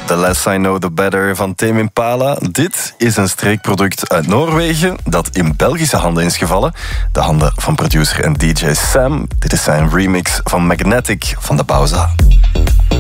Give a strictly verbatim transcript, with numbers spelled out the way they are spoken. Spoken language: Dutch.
The Less I Know The Better van Tame Impala. Dit is een streekproduct uit Noorwegen dat in Belgische handen is gevallen. De handen van producer en D J Sam. Dit is zijn remix van Magnetic van de Bauza.